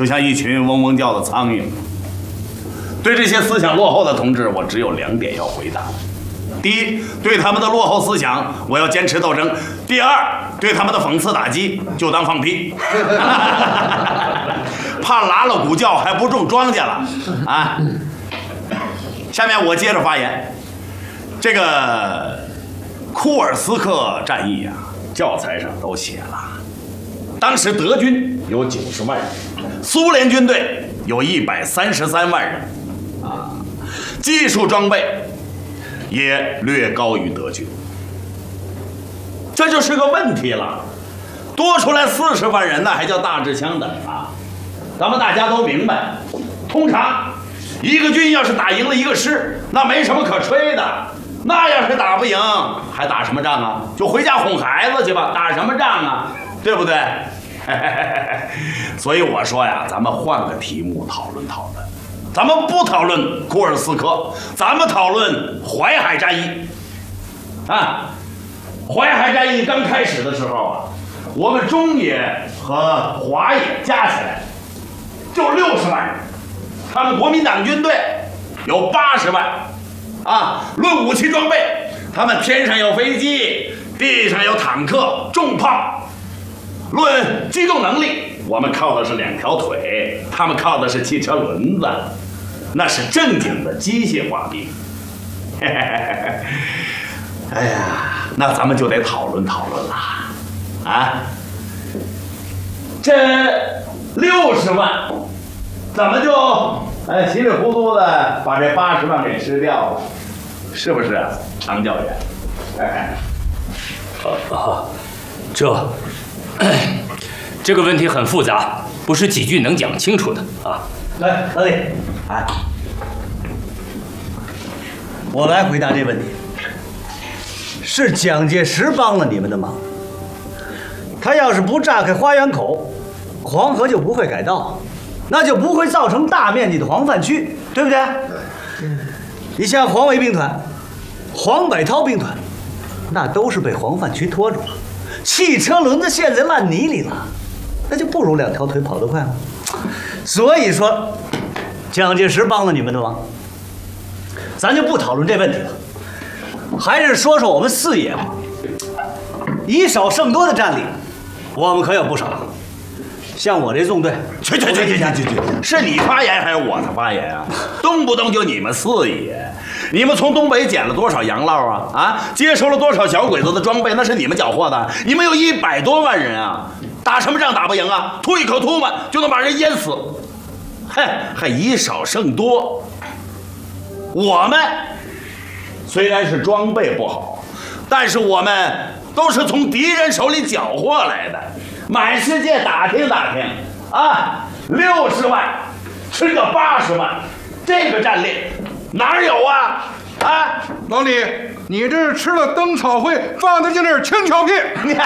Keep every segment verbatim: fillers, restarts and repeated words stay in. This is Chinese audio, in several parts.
就像一群嗡嗡叫的苍蝇。对这些思想落后的同志，我只有两点要回答：第一，对他们的落后思想，我要坚持斗争；第二，对他们的讽刺打击，就当放屁。怕拉了鼓叫还不种庄稼了啊！下面我接着发言。这个库尔斯克战役啊，教材上都写了，当时德军有九十万人，苏联军队有一百三十三万人，啊，技术装备也略高于德军，这就是个问题了。多出来四十万人呢，还叫大致相等啊！咱们大家都明白，通常一个军要是打赢了一个师，那没什么可吹的。那要是打不赢，还打什么仗啊？就回家哄孩子去吧，打什么仗啊？对不对？所以我说呀，咱们换个题目讨论讨论，咱们不讨论库尔斯克，咱们讨论淮海战役。啊，淮海战役刚开始的时候啊，我们中野和华野加起来就六十万人，他们国民党军队有八十万。啊，论武器装备，他们天上有飞机，地上有坦克、重炮。论机动能力，我们靠的是两条腿，他们靠的是汽车轮子，那是正经的机械化兵。哎呀，那咱们就得讨论讨论了啊！这六十万，怎么就哎稀里糊涂的把这八十万给吃掉了？是不是啊，常教员？哎， 啊啊，这这个问题很复杂，不是几句能讲清楚的啊。 来，老李，哎，我来回答这问题。是蒋介石帮了你们的忙。他要是不炸开花园口，黄河就不会改道，那就不会造成大面积的黄泛区，对不对？你像黄维兵团、黄百韬兵团，那都是被黄泛区拖住了，汽车轮子陷在烂泥里了，那就不如两条腿跑得快吗？所以说，蒋介石帮了你们的忙，咱就不讨论这问题了，还是说说我们四野吧。以少胜多的战力，我们可有不少。像我这纵队， 去去去去去去去，是你发言还是我的发言啊？动不动就你们四野，你们从东北捡了多少洋烙啊？啊，接收了多少小鬼子的装备？那是你们缴获的。你们有一百多万人啊，打什么仗打不赢啊？吐一口唾沫就能把人淹死，嗨，还以少胜多。我们虽然是装备不好，但是我们都是从敌人手里缴获来的。满世界打听打听啊，六十万吃个八十万，这个战力哪儿有啊？啊， 老李，你这是吃了灯草会放的进点轻巧屁。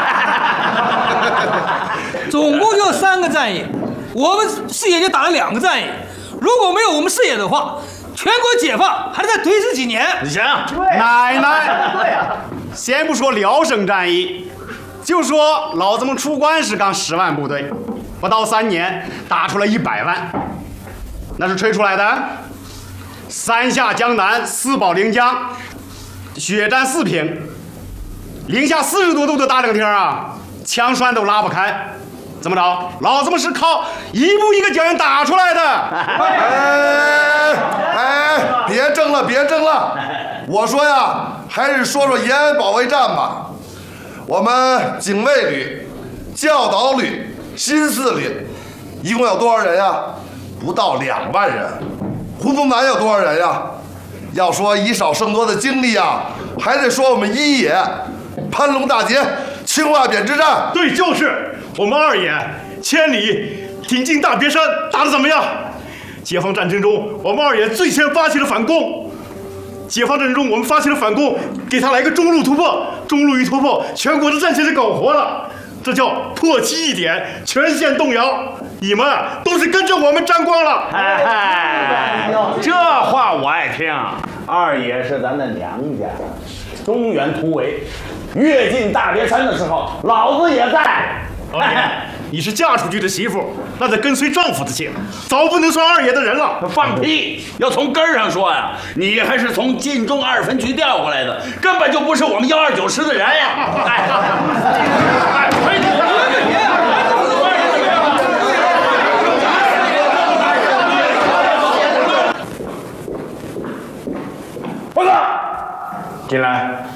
总共就三个战役，我们四野就打了两个战役。如果没有我们四野的话，全国解放还得再推迟几年。 行， 奶奶，对呀，先不说辽沈战役。就说老子们出关时刚十万部队，不到三年打出了一百万，那是吹出来的。三下江南，四保临江，血战四平，零下四十多度的大冷天啊，枪栓都拉不开。怎么着？老子们是靠一步一个脚印打出来的。 哎哎，别争了，别争了！我说呀，还是说说延安保卫战吧。我们警卫旅、教导旅、新四旅，一共有多少人呀？不到两万人。胡宗南有多少人呀？要说以少胜多的经历啊，还得说我们一野、潘龙大捷、青瓦匾之战。 对，就是我们二野千里挺进大别山，打得怎么样？解放战争中，我们二野最先发起了反攻。解放战争中，我们发起了反攻，给他来个中路突破，中路一突破，全国的战线就搞活了，这叫破其一点，全线动摇。你们都是跟着我们沾光了。 哎，这话我爱听。二爷是咱的娘家，中原突围，越进大别山的时候，老子也在。哎， 你是嫁出去的媳妇，那得跟随丈夫的姓，早不能算二爷的人了。 放屁！要从根儿上说呀，你还是从晋中二分局调过来的，根本就不是我们幺二九师的人呀！哎，哎，回去！报告，进来。